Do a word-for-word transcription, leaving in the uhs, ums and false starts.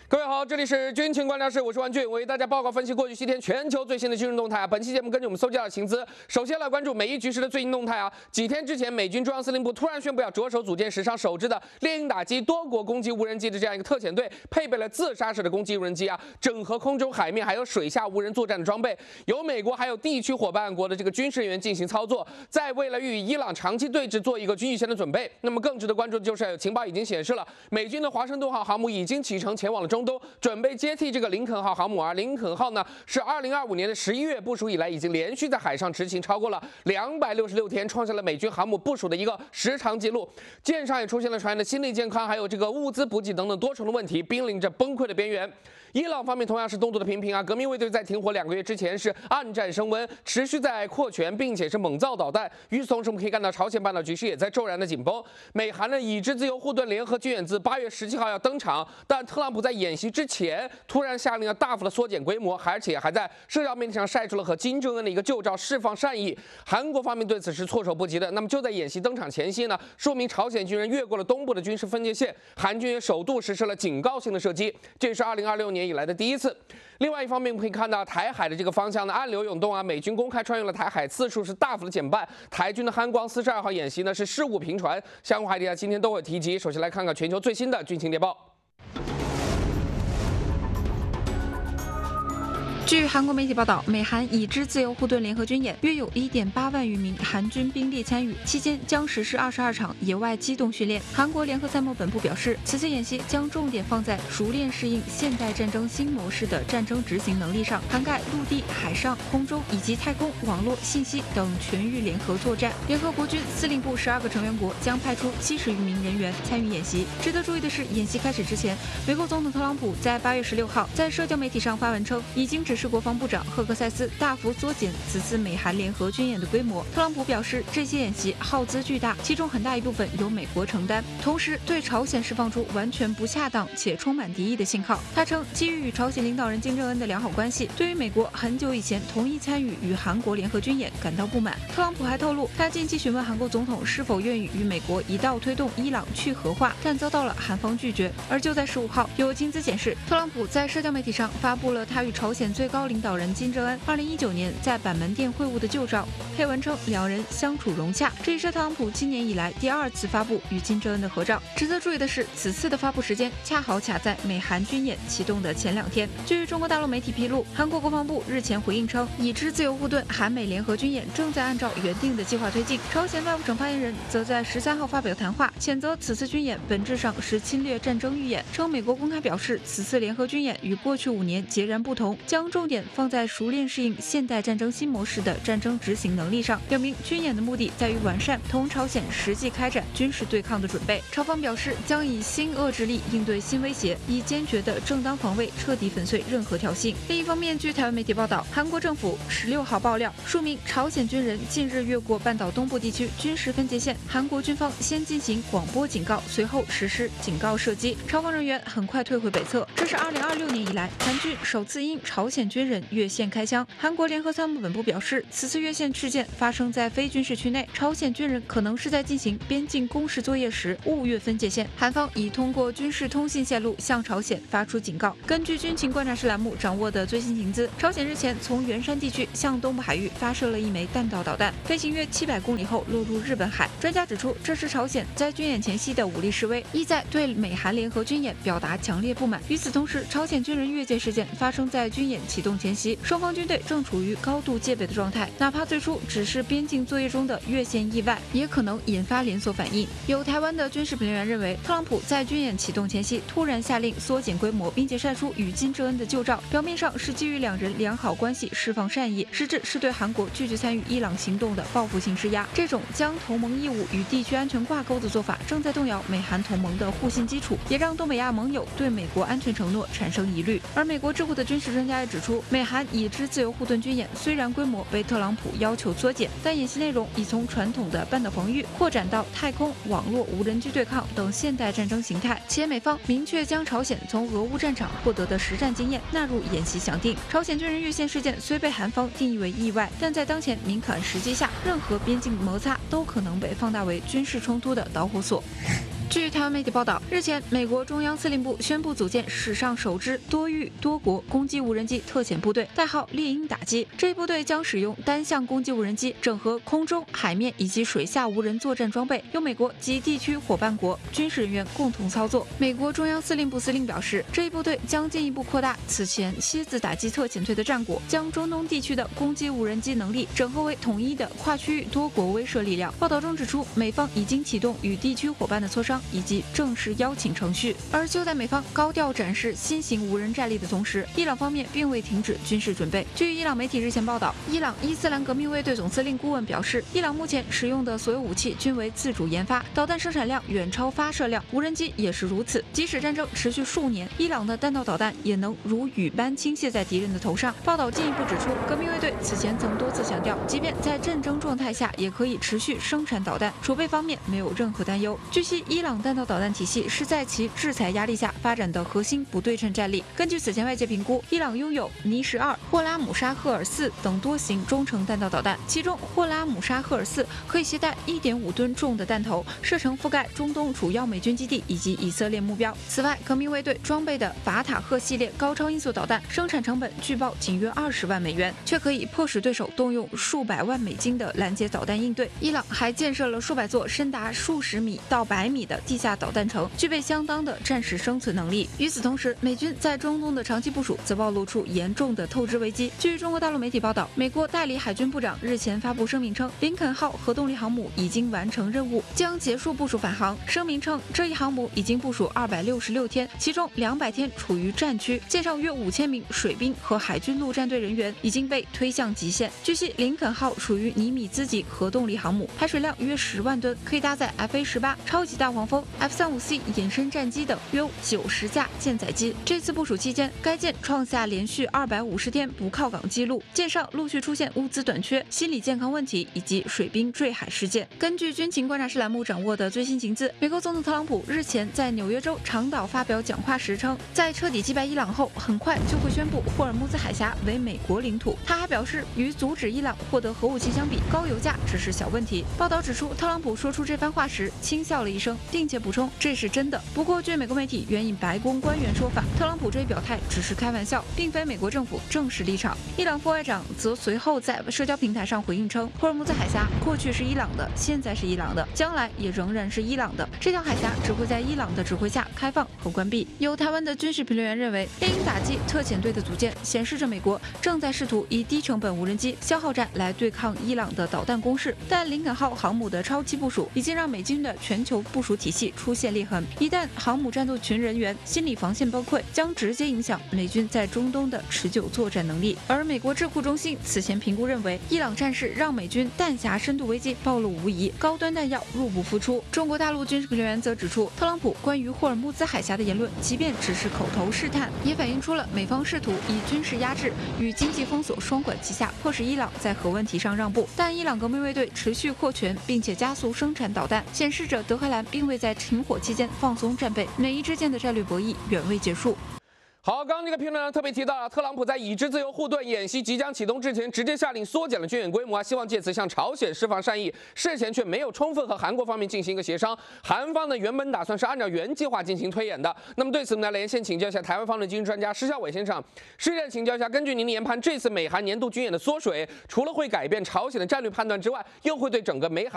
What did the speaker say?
各位好，这里是军情观察室，我是万俊，为大家报告分析过去七天全球最新的军事动态。本期节目根据我们搜集到的情资，首先来关注美伊局势的最新动态啊。几天之前，美军中央司令部突然宣布要着手组建史上首支的猎鹰打击多国攻击无人机的这样一个特遣队，配备了自杀式的攻击无人机啊，整合空中、海面还有水下无人作战的装备，由美国还有地区伙伴国的这个军事人员进行操作，在为了与伊朗长期对峙做一个预先的准备。那么更值得关注的就是情报已经显示了，美军的华盛顿号航母已经启程前往了中东，准备接替这个林肯号航母啊。林肯号呢是二零二五年的十一月部署以来，已经连续在海上执勤超过了两百六十六天，创下了美军航母部署的一个时长记录。舰上也出现了船员的心理健康，还有这个物资补给等等多重的问题，濒临着崩溃的边缘。伊朗方面同样是动作的频频啊，革命卫队在停火两个月之前是暗战升温，持续在扩权，并且是猛造导弹。与此同时，我们可以看到朝鲜半岛局势也在骤然的紧绷。美韩的已知自由护盾联合军演自八月十七号要登场，但特朗普在演习之前突然下令要大幅的缩减规模，而且还在社交媒体上晒出了和金正恩的一个旧照，释放善意。韩国方面对此是措手不及的。那么就在演习登场前夕呢，数名朝鲜军人越过了东部的军事分界线，韩军也首度实施了警告性的射击，这是二零二六年以来的第一次。另外一方面，我们可以看到台海的这个方向呢，暗流涌动啊，美军公开穿越了台海次数是大幅的减半。台军的汉光四十二号演习呢是事故频传，相关话题啊今天都会提及。首先来看看全球最新的军情谍报。 据韩国媒体报道，美韩已知自由护盾联合军演约有 一点八万余名韩军兵力参与，期间将实施二十二场野外机动训练。韩国联合参谋本部表示，此次演习将重点放在熟练适应现代战争新模式的战争执行能力上，涵盖陆地、海上、空中以及太空、网络、信息等全域联合作战。联合国军司令部十二个成员国将派出七十余名人员参与演习。值得注意的是，演习开始之前，美国总统特朗普在八月十六号在社交媒体上发文称，已经指是国防部长赫克塞斯大幅缩减此次美韩联合军演的规模。特朗普表示，这些演习耗资巨大，其中很大一部分由美国承担，同时对朝鲜释放出完全不恰当且充满敌意的信号。他称，基于与朝鲜领导人金正恩的良好关系，对于美国很久以前同意参与与韩国联合军演感到不满。特朗普还透露，他近期询问韩国总统是否愿意与美国一道推动伊朗去核化，但遭到了韩方拒绝。而就在十五号，有情资显示，特朗普在社交媒体上发布了他与朝鲜最高领导人金正恩二零一九年在板门店会晤的旧照，配文称两人相处融洽。这也是特朗普今年以来第二次发布与金正恩的合照。值得注意的是，此次的发布时间恰好卡在美韩军演启动的前两天。据中国大陆媒体披露，韩国国防部日前回应称，已知自由护盾韩美联合军演正在按照原定的计划推进。朝鲜外务省发言人则在十三号发表谈话，谴责此次军演本质上是侵略战争预演，称美国公开表示，此次联合军演与过去五年截然不同，将重点放在熟练适应现代战争新模式的战争执行能力上，表明军演的目的在于完善同朝鲜实际开展军事对抗的准备。朝方表示，将以新遏制力应对新威胁，以坚决的正当防卫彻底粉碎任何挑衅。另一方面，据台湾媒体报道，韩国政府十六号爆料，数名朝鲜军人近日越过半岛东部地区军事分界线，韩国军方先进行广播警告，随后实施警告射击，朝方人员很快退回北侧。这是二零二六年以来韩军首次因朝鲜军人越线开枪。韩国联合参谋本部表示，此次越线事件发生在非军事区内，朝鲜军人可能是在进行边境工事作业时误越分界线。韩方已通过军事通信线路向朝鲜发出警告。根据军情观察室栏目掌握的最新情资，朝鲜日前从元山地区向东部海域发射了一枚弹道导弹，飞行约七百公里后落入日本海。专家指出，这是朝鲜在军演前夕的武力示威，意在对美韩联合军演表达强烈不满。与此同时，朝鲜军人越界事件发生在军演启动前夕，双方军队正处于高度戒备的状态，哪怕最初只是边境作业中的越线意外，也可能引发连锁反应。有台湾的军事评论员认为，特朗普在军演启动前夕突然下令缩减规模，并且晒出与金正恩的旧照，表面上是基于两人良好关系释放善意，实质是对韩国拒绝参与伊朗行动的报复性施压。这种将同盟义务与地区安全挂钩的做法，正在动摇美韩同盟的互信基础，也让东北亚盟友对美国安全承诺产生疑虑。而美国智库的军事专家也指出，美韩已知自由护盾军演虽然规模被特朗普要求缩减，但演习内容已从传统的半岛防御扩展到太空、网络、无人机对抗等现代战争形态，且美方明确将朝鲜从俄乌战场获得的实战经验纳入演习详定。朝鲜军人越线事件虽被韩方定义为意外，但在当前敏感时机下，任何边境摩擦都可能被放大为军事冲突的导火索。 据台湾媒体报道，日前美国中央司令部宣布组建史上首支多域多国攻击无人机特遣部队，代号猎鹰打击。这一部队将使用单向攻击无人机，整合空中、海面以及水下无人作战装备，由美国及地区伙伴国军事人员共同操作。美国中央司令部司令表示，这一部队将进一步扩大此前蝎子打击特遣队的战果，将中东地区的攻击无人机能力整合为统一的跨区域多国威慑力量。报道中指出，美方已经启动与地区伙伴的磋商以及正式邀请程序。而就在美方高调展示新型无人战力的同时，伊朗方面并未停止军事准备。据伊朗媒体日前报道，伊朗伊斯兰革命卫队总司令顾问表示，伊朗目前使用的所有武器均为自主研发，导弹生产量远超发射量，无人机也是如此。即使战争持续数年，伊朗的弹道导弹也能如雨般倾泻在敌人的头上。报道进一步指出，革命卫队此前曾多次强调，即便在战争状态下，也可以持续生产导弹，储备方面没有任何担忧。据悉，伊朗弹道导弹体系是在其制裁压力下发展的核心不对称战力。根据此前外界评估，伊朗拥有尼什二、霍拉姆沙赫尔四等多型中程弹道导弹，其中霍拉姆沙赫尔四可以携带 一点五吨重的弹头，射程覆盖中东主要美军基地以及以色列目标。此外，革命卫队装备的法塔赫系列高超音速导弹生产成本据报仅约二十万美元，却可以迫使对手动用数百万美金的拦截导弹应对。伊朗还建设了数百座深达数十米到百米的地下导弹城，具备相当的战时生存能力。与此同时，美军在中东的长期部署则暴露出严重的透支危机。据中国大陆媒体报道，美国代理海军部长日前发布声明称，林肯号核动力航母已经完成任务，将结束部署返航。声明称，这一航母已经部署二百六十六天，其中两百天处于战区，舰上约五千名水兵和海军陆战队人员已经被推向极限。据悉，林肯号属于尼米兹级核动力航母，排水量约十万吨，可以搭载 F A 十八、超级大黄蜂、F 三五 C 隐身战机等约九十架舰载机。这次部署期间，该舰创下连续二百五十天不靠港纪录，舰上陆续出现物资短缺、心理健康问题以及水兵坠海事件。根据军情观察室栏目掌握的最新情资，美国总统特朗普日前在纽约州长岛发表讲话时称，在彻底击败伊朗后，很快就会宣布霍尔木兹海峡为美国领土。他还表示，与阻止伊朗获得核武器相比，高油价只是小问题。报道指出，特朗普说出这番话时轻笑了一声，并且补充这是真的。不过，据美国媒体援引白宫官员说法，特朗普这一表态只是开玩笑，并非美国政府正式立场。伊朗副外长则随后在社交平台上回应称，霍尔木兹海峡过去是伊朗的，现在是伊朗的，将来也仍然是伊朗的。这条海峡只会在伊朗的指挥下开放和关闭。有台湾的军事评论员认为，猎鹰打击特遣队的组建显示着美国正在试图以低成本无人机消耗战来对抗伊朗的导弹攻势。但林肯号航母的超期部署已经让美军的全球部署体系出现裂痕，一旦航母战斗群人员心理防线崩溃，将直接影响美军在中东的持久作战能力。而美国智库中心此前评估认为，伊朗战事让美军弹匣深度危机暴露无遗，高端弹药入不敷出。中国大陆军事评论员则指出，特朗普关于霍尔木兹海峡的言论，即便只是口头试探，也反映出了美方试图以军事压制与经济封锁双管齐下，迫使伊朗在核问题上让步。但伊朗革命卫队持续扩权，并且加速生产导弹，显示着德黑兰并未在停火期间放松战备，美伊之间的战略博弈远未结束。 好，刚刚这个评论呢特别提到了，特朗普在已知自由护盾演习即将启动之前，直接下令缩减了军演规模啊，希望借此向朝鲜释放善意。事前却没有充分和韩国方面进行一个协商，韩方呢原本打算是按照原计划进行推演的。那么对此呢，连线请教一下台湾方的军事专家施孝伟先生。施先生，请教一下，根据您的研判，这次美韩年度军演的缩水，除了会改变朝鲜的战略判断之外，又会对整个美韩